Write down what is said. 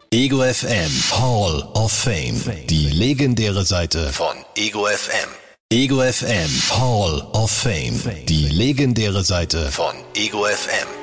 Ego FM Hall of Fame. Die legendäre Seite von Ego FM. Ego FM Hall of Fame. Die legendäre Seite von Ego FM.